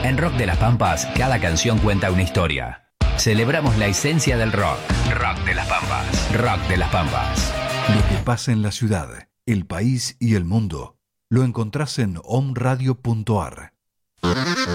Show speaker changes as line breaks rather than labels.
En Rock de las Pampas, cada canción cuenta una historia. Celebramos la esencia del rock. Rock de las Pampas. Rock de las Pampas.
Lo que pasa en la ciudad, el país y el mundo lo encontrás en omradio.ar.